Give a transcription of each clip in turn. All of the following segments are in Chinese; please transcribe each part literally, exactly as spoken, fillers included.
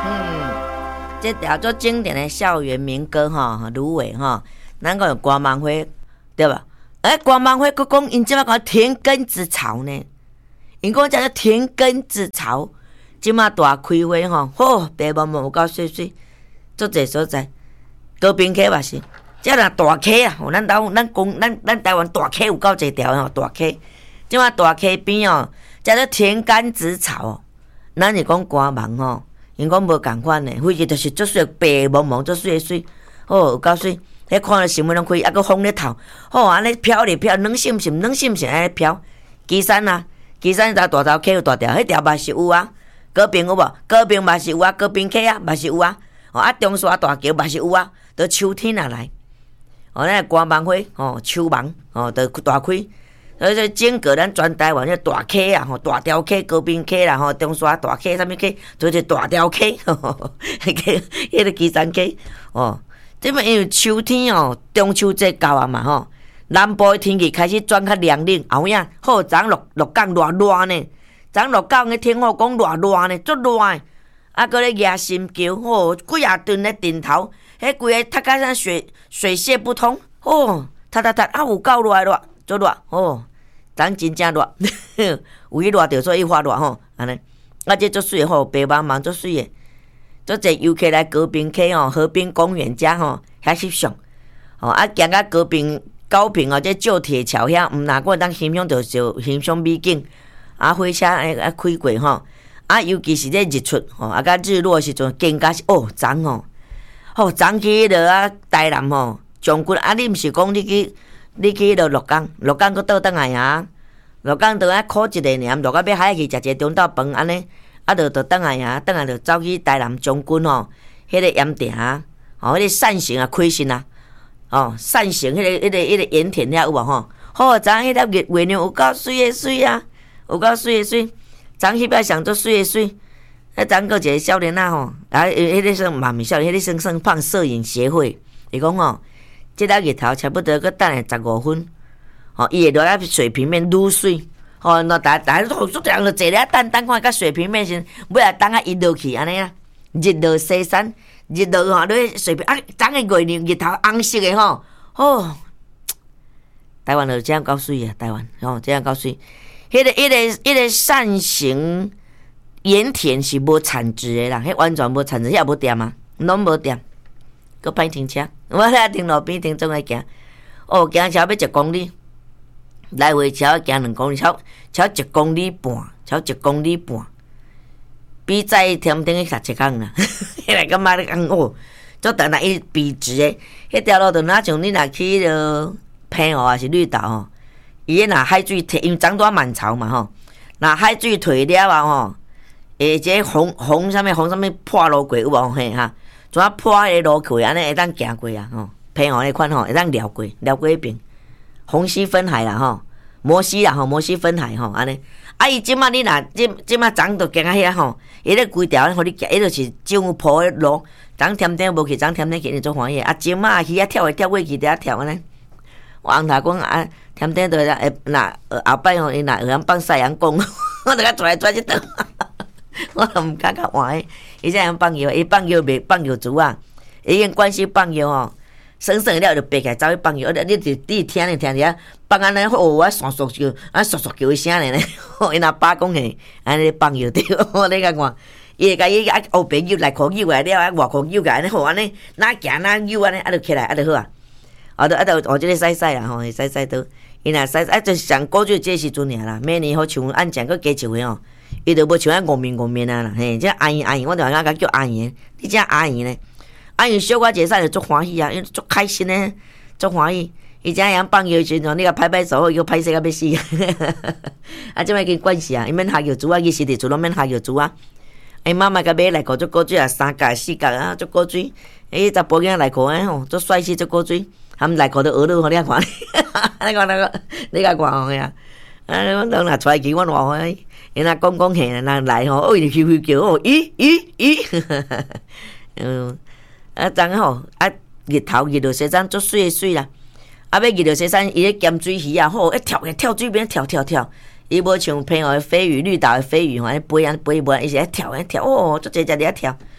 嗯，这条做经典的校园民歌哈，芦苇哈，咱讲有光芒花，对吧？哎，光芒花佮讲，因即摆讲田埂之巢呢，因讲叫做田埂之巢，即摆大开花吼，好白茫茫有够水水，足侪所在，高滨溪嘛是，即若大溪啊，咱台咱公咱咱台湾大溪有够侪条吼，大溪，即摆大溪边哦，叫做田埂之巢哦，咱是讲光芒吼。因讲无共款的，飞机就是足水白茫茫，足水水，哦，有够水。迄看到新闻拢开，还佫风咧透，哦，安尼飘咧飘，软心心，软心心安尼飘。基山啊，基山搭大头溪有大条，迄条嘛是有啊。高屏有无？高屏嘛是有啊，高屏溪啊嘛是有啊。哦，啊中山大桥嘛是有啊。到秋天啊来，哦，咱光芒花，哦，秋芒，哦，就大开。所以说整个咱全台湾迄大溪啊，吼大条溪、高滨溪啦，吼中山大溪，啥物溪，就是大条溪，迄迄个基山溪，哦，即摆因为秋天哦，中秋节到啊嘛吼，南部的天气开始转较凉冷，后影好，昨落落降热热呢，昨落降个天后讲热热呢，足热的，啊，搁咧野心桥，吼，几啊吨咧顶头，迄规个塌甲像水水泄不通，哦，塌塌塌，啊有够热热，足热，哦。咱真正热，有伊热着所以发热吼，安尼，啊这足水吼，白茫茫足水诶，足侪游客来高滨溪吼，河滨公园遮吼，遐翕相，吼啊行到高滨高屏哦，这旧铁桥遐，毋哪过当欣赏着就欣赏美景，啊火车诶啊开过吼，啊尤其是这日出吼，啊甲日落诶时阵，更加是哦昨吼，吼昨去迄落啊台南吼，将军啊你毋是讲你去？你去迄落鹿港，鹿港佫倒转来啊！鹿港倒啊考一个年，落到要海去食一个中昼饭安尼，啊，就就倒来啊，倒来就走去台南将军吼，迄个盐埕啊，吼，迄个善行啊，开心啊，哦，善行迄个、迄个、迄个盐田遐有无吼？好，昨迄粒月月亮有够水诶水啊，有够水诶水，昨翕摆上足水诶水。啊，昨个一个少年仔吼，啊，迄个算嘛毋少年，迄个算算胖摄影协会，伊讲吼。即个日头差不多，佮等下十五分，吼，伊会落来水平面愈水，吼，那大大都足人就坐咧等等看，甲水平面先，尾啊等下伊落去安尼啊，日落西山，日落吼落水平啊，昨个月亮日头红色的吼，哦，台湾就这样够水啊，台湾吼这样够水，迄、那个、迄、那个、迄、那个善行盐田是无产值的啦，迄完全无产值，遐无店啊，拢无店。搁歹停车，我咧停路边停总来行，哦，行超要一公里，来回超行两公里，超超一公里半，超一公里半，比在天顶去读一工啦，迄个感觉咧讲哦，做等下伊笔直诶，迄条路就若像你若去迄落平湖还是绿岛吼，伊若海水退，因为涨多满潮嘛吼，若海水退了啊吼，诶，这洪洪啥物洪啥物破路过有无嘿哈？怎啊破迄个路过安尼会当行过啊？吼，平湖迄款吼会当撩过，撩过迄边，虹溪分海啦吼，摩西啦吼，摩西分海吼安尼。啊，伊即马你若即即马昨就行啊遐吼，伊咧规条互你行，伊就是上坡的路，昨天顶无去，昨天顶去，你做欢喜。啊，即马鱼啊跳会跳过去，伫遐跳安尼。我翁头讲啊，天顶就会若后摆吼，伊若会晓放西洋弓，我著甲拽来拽去倒。我都毋敢甲换诶，伊才样放药，伊放药袂放药珠啊，伊用关系放药吼，算算了就爬起来走去放药，你你你听咧听咧，放安尼哦，我簌簌叫，啊簌簌叫一声咧，伊若爸讲嘿，安尼放药对，我你甲看，伊会甲伊啊后边扭内裤扭来了，啊外裤扭来安尼，好安尼，哪行哪扭安尼，啊就起来啊就好啊，啊就啊就学即个洗洗啦吼，洗洗倒，伊若洗啊就上古就这时阵尔啦，每年好像按奖佫加一回吼。伊就无像咱五面五面啊啦，嘿，这阿姨阿姨，我就讲叫阿姨，你这阿姨呢？阿姨小可一使就足欢喜啊，因为足开心呢，足欢喜。伊这样放药时阵，你甲拍拍手，伊个拍死甲要死。啊，这摆跟关系啊，伊免下药珠啊，伊是伫厝拢免下药珠啊。伊妈妈甲买内裤足古水啊，三角四角啊，足古水。伊查甫囝内裤啊吼，足帅气足古水，含内裤都学了，互你看。你看那个，你甲看吼呀？啊，我当若出来去，我偌欢喜。因若讲讲嘿，若来吼，哦，伊就咻咻叫哦，咦咦咦，嗯，啊，昨吼啊，日头日落西山足水诶水啦，啊，要日落西山，伊咧咸水鱼啊，吼，一跳跳水边跳跳跳，伊无像平湖诶飞鱼、绿岛诶飞鱼吼，安尼飞安飞飞，伊是咧跳安跳，哦，足济只伫咧跳，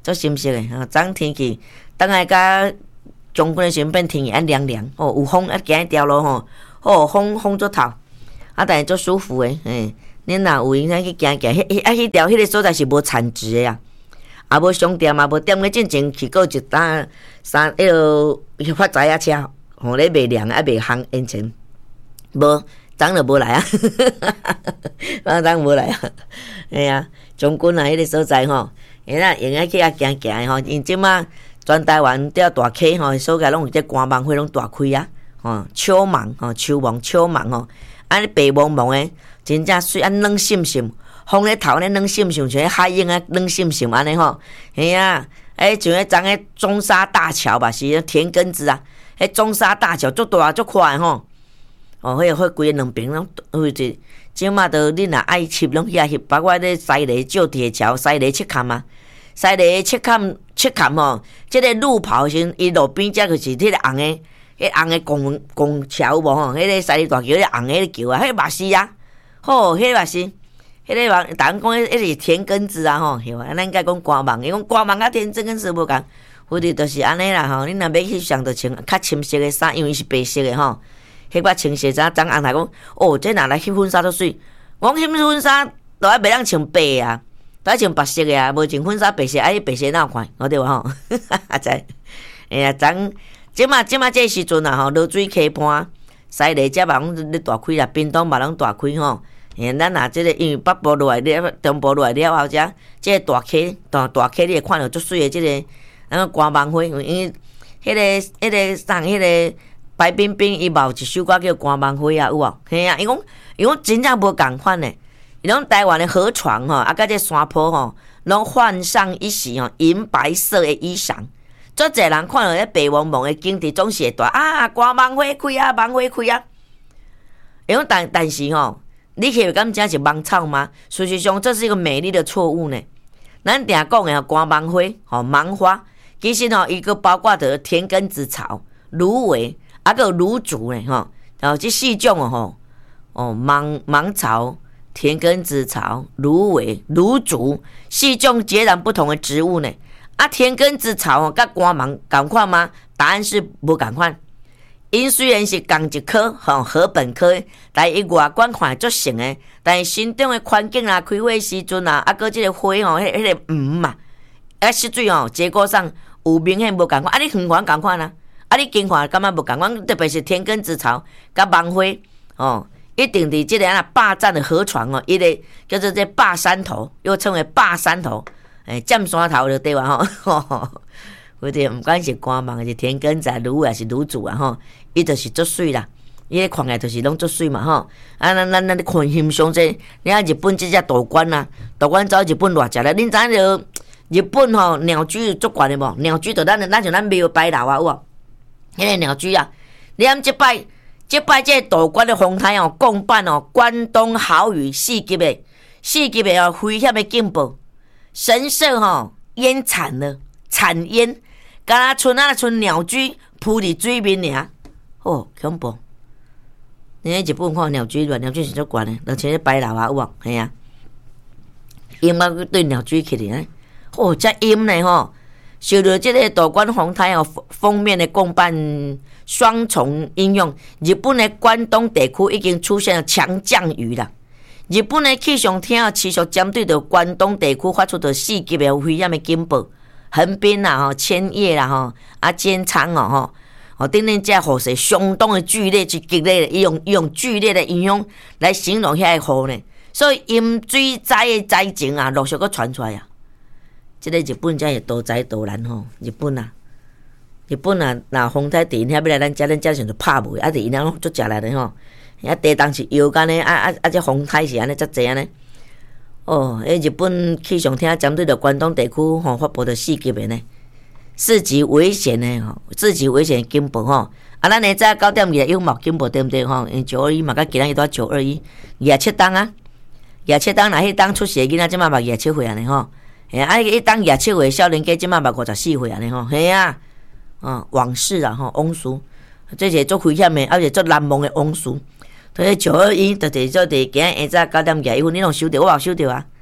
足深色诶，吼，昨天气等下甲中quân诶时阵变天气啊凉凉，哦，有风啊，行一条路吼，哦，风风足透，啊，但是足舒服诶，嘿，恁若有影去行行，迄迄啊，迄条迄个所在是无产值诶啊，啊，无商店嘛，无店个进前去过一单三迄落发财啊车，吼咧卖凉啊卖烘烟钱，无。昨就无来啊，昨昨无来啊，哎啊，中quân啊，迄个所在吼，因啊用啊去啊行行吼，因即马全台湾钓大溪吼，所在拢有这官网会拢大开啊，吼，秋芒吼，秋芒秋芒吼，安尼白茫茫诶，真正水啊软閃閃，風咧頭咧軟閃閃，像海鷹啊軟閃閃安尼吼，嘿啊，誒像迄張誒中沙大橋吧，是田埂子啊，迄中沙大橋足大足寬吼。哦，迄個迄規個兩邊攏，或者即馬都恁若愛翕攏遐翕，包括咧西螺舊鐵橋、西螺七坎啊，西螺七坎七坎吼，即個路跑時，伊路邊只就是迄個紅誒，迄紅誒拱拱橋無吼，迄個西螺大橋，迄個紅誒橋啊，迄個嘛是啊，吼，迄個嘛是，迄個嘛，逐人講迄個是田埂子啊吼，係啊，咱甲講官網，伊講官網甲田埂子無共，或者就是安尼啦吼，恁若要翕相，就穿較深色誒衫，因為是白色誒吼。迄個穿色衫，昨暗來講，哦，這若來翕婚紗都水。我講翕婚紗，都愛袂當穿白啊，都愛穿白色嘅啊，無穿婚紗白色，哎，白色哪有看？我對話吼，啊知。哎呀，昨即馬即馬這時陣啊吼，落水溪畔，西螺遮嘛攏咧大開啦，屏東嘛攏大開吼。哎，咱若即個因為北部落來了，中部落來了後，遮即個大溪大大溪，你會看到足水嘅即個那個觀望會，因為迄個迄個上迄個。白冰冰伊嘛有一首歌叫《觀望會》啊，有無？嘿啊，伊講伊講真正無共款呢。伊講台灣的河床吼，啊，甲這山坡吼，攏換上一襲吼銀白色的衣裳。足濟人看到咧白茫茫的景致，總是會大啊，觀望會開啊，望會開啊。伊講但但是吼，你可以感覺是芒草嗎？事實上，這是一個美麗的錯誤呢。咱定講的觀望會吼芒花，其實吼伊個包括着田埂子草、蘆葦。啊，個蘆竹呢，吼，然後這四種哦，吼，哦，芒芒草、田埂子草、蘆葦、蘆竹，四種截然不同的植物呢。啊，田埂子草哦，甲觀望同款嗎？答案是無同款。因雖然是同一科，吼，禾本科，但伊外觀看足像誒，但是心中的環境啊，開花時陣啊，啊，個這個花吼，迄迄個黃嘛，啊，濕水吼，結果上有明顯無同款，啊，你遠看同款啊。啊！你近看感覺無共款，特別是田埂子草甲芒花哦，一定佇即個啊霸佔的河床哦，伊個叫做這霸山頭，又稱為霸山頭，誒佔山頭就對哇吼。或者毋管是觀望，是田埂子、蘆葦還是蘆竹啊吼，伊就是足水啦。伊咧看起來就是攏足水嘛吼。啊，咱咱咱咧看欣賞這，你看日本即隻道觀啊，道觀走日本偌濟啦，恁知影着日本吼鳥居足懸的無？鳥居就咱咱像咱廟擺樓啊有無？迄個鳥居啊，你啱即擺，即擺即個道觀的風台哦，共辦哦，關東豪雨四級的，四級的哦，危險的警報，神社吼淹慘了，慘淹，敢若剩啊剩鳥居浮佇水面爾，哦，恐怖！你喺日本看鳥居，鳥居是足懸的，而且咧擺樓啊有無？係啊，淹啊對鳥居起嚟，哦，遮淹呢吼。受到這個道觀風台哦封面的共辦雙重應用，日本的關東地區已經出現了強降雨啦。日本的氣象廳哦持續針對着關東地區發出着四級的危險的警報，橫濱啦、吼千葉啦、吼啊尖倉哦吼，哦等等這雨勢相當的劇烈，是激烈的，伊用伊用劇烈的形容來形容遐個雨呢。所以淹水災的災情啊，陸續個傳出來啊。即個日本才是多災多難吼，日本啊，日本啊，若風台佇因遐要來咱遮，咱遮上就拍袂，啊佇因遐攏足食力的吼，遐地當是搖干呢，啊啊啊！這風台是安尼遮濟安尼。哦，迄日本氣象廳針對着關東地區吼發布着四級的呢，四級危險的吼，四級危險警報吼。啊，咱下早九點二十一毛警報對毋對吼？因九二一嘛，甲今仔日拄九二一，廿七檔啊，廿七檔，若迄檔出世囡仔，即馬嘛廿七歲安尼吼。嘿啊！一當廿七歲少年家，即馬嘛五十四歲安尼吼。嘿啊，哦，往事啊吼，往事，這是足危險的，而且足難忘的往事。所以九二一，就是做佇今日下晝九點廿一分，你攏收到，我也收到啊。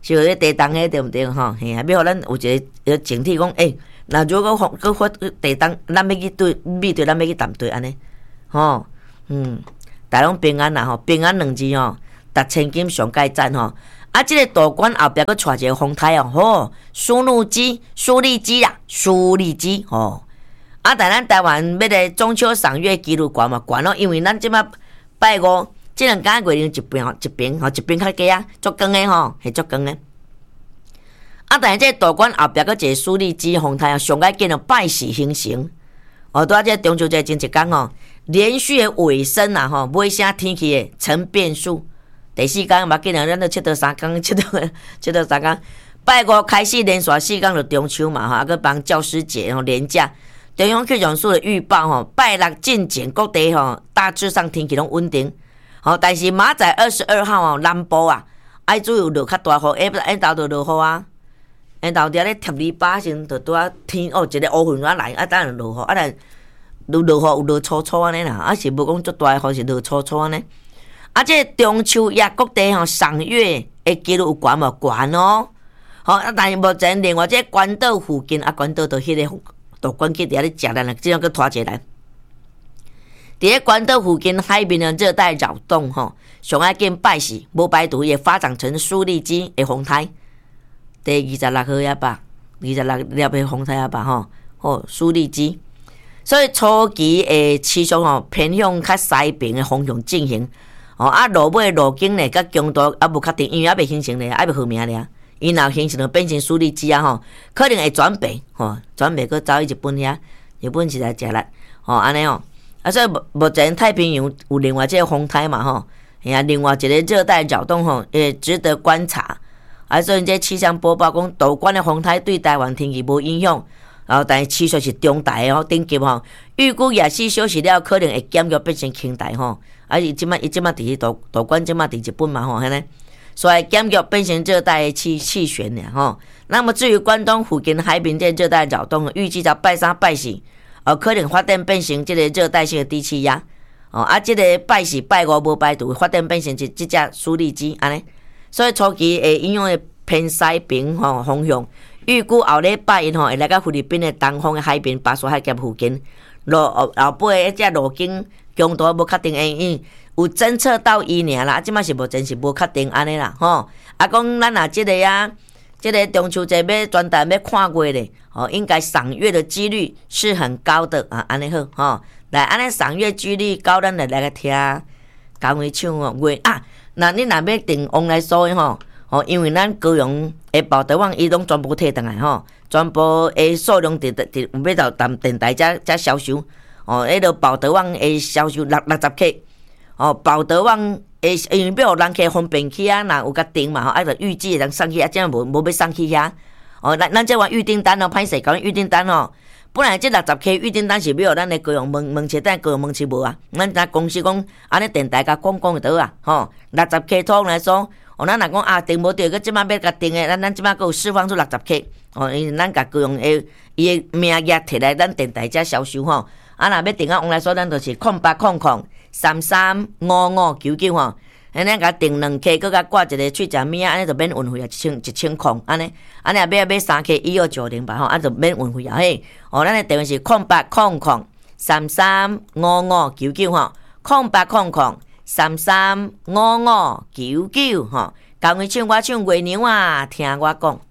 是有咧地动诶，对毋对吼？嘿啊，要互咱有一个有警惕讲，诶、欸，若如果发搁发地动，咱要去对面对，咱要去谈对安尼，吼，嗯，大拢平安啦吼，平安两字吼，达千金上界赞吼。啊，即、這个道观后壁佫带一个风台哦，吼，苏怒基、苏力基啦，苏力基吼。啊，但咱台湾要来中秋赏月纪录悬嘛悬咯，因为咱即摆拜五。即两家月亮一边吼，一边吼，一边较低啊，足光诶吼，系足光诶。啊，但是这道观后壁佫一个苏力基风台啊，上界见到拜喜兴盛。哦，拄啊，这中秋节前一天吼，连续尾声啊吼，尾声天气诶成变数。第四天嘛，见到咱都佚佗三天，佚佗佚佗三天。拜五开始连续四天就中秋嘛吼，啊，佫帮教师节吼连假。中央气象署的预报吼，拜六进前各地吼大致上天气拢稳定。好，但是明仔二十二号哦，南部啊，爱主有落较大雨，下下昼就落雨啊。下昼伫咧贴篱笆时，就拄啊天哦，一个乌云啊来，啊等下落雨，啊来落落雨有落粗粗安尼啦，啊是无讲足大雨，是落粗粗安尼。啊，这中秋夜各地吼赏月的记录有悬无悬哦。好，啊但是目前另外这关岛附近啊，关岛就迄个道观去伫遐咧食咱啦，即样去拖一来。伫咧关岛附近海面的热带扰动吼，上爱见拜喜，无排除也发展成苏力基的风台。第二十六号也罢，二十六粒的风台也罢吼，吼苏力基。所以初期的气象吼偏向较西边的方向进行。哦啊，落尾路径呢，甲强度也无确定，因为还未形成咧，还未好名咧。伊若形成就变成苏力基啊吼，可能会转北吼，转北佫走去日本遐，日本是来食力吼安尼哦。啊，所以目目前太平洋有另外一个风台嘛吼，哎呀，另外一个热带扰动吼，也值得观察。啊，所以这气象播报讲，道观的风台对台湾天气无影响，然后但是持续是中台的吼，顶级吼，预估夜市休息了，可能会减弱变成轻台吼。啊，伊即摆伊即摆伫道道观即摆伫日本嘛吼，安尼，所以减弱变成热带的气气旋了吼。那么至于关东附近海边这热带扰动，预计在拜三拜四。哦，可能发展变成即个热带性的低气压，哦，啊，即、这个拜四拜五无排除发展变成一即只苏力基安尼，所以初期会影响的偏西边吼方向，预估后礼拜因吼会来到菲律宾的东方的海边巴士海峡附近，路后尾迄只路径强度无确定的，因有侦测到伊尔啦，啊，即摆是无真是无确定安尼啦，吼，啊，讲咱若即个啊。这个中秋节要专单要看月咧，哦，应该赏月的几率是很高的啊，安尼好，吼、哦，来安尼赏月几率高，咱来来个听，讲位唱哦月啊，那你若要订往来所的吼，哦，因为咱高雄的报道网伊拢全部摕倒来吼，全部的数量伫伫要到淡电台才才销售，哦，迄个报道网的销售六六十克，哦，报道网。诶，因为要互人客方便去啊，若有甲订嘛吼，啊，就预计会当送去啊，这样无无要送去遐。哦，咱咱这话预订单哦，歹势讲预订单哦，本来这六十 K 预订单是要互咱的高雄问问切，但高雄问切无啊。咱咱公司讲，安尼电台甲讲讲就倒啊，吼，六十 K 通来说，哦，咱若讲啊订无着，佮即摆要甲订的，咱咱即摆佮有释放出六十 K， 哦，因为咱甲高雄的伊的名额摕来咱电台才销售吼。啊，若要订啊，往来说咱就是空八空空。三三五五九九吼，安尼甲订两 K， 佮甲挂一个去食面，安尼就免运费啊，一千一千块，安尼，安尼也要买三 K 一二九零吧吼，啊就免运费啊嘿。哦，咱的电话是空八空空三三五五九九吼，空八空空三三五五九九吼，讲伊唱我唱月娘啊，听我讲。